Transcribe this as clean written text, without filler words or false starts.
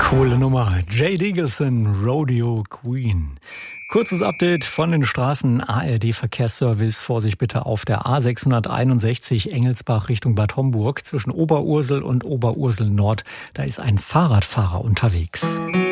Coole Nummer. Jay Diegelson, Rodeo Queen. Kurzes Update von den Straßen. ARD-Verkehrsservice. Vorsicht bitte auf der A661 Engelsbach Richtung Bad Homburg zwischen Oberursel und Oberursel Nord. Da ist ein Fahrradfahrer unterwegs.